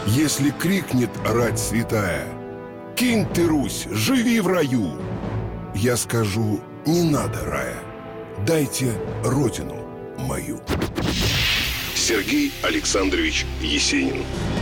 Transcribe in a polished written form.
Если крикнет рать святая: «Кинь ты, Русь, живи в раю!» Я скажу: не надо рая, дайте родину мою. Сергей Александрович Есенин.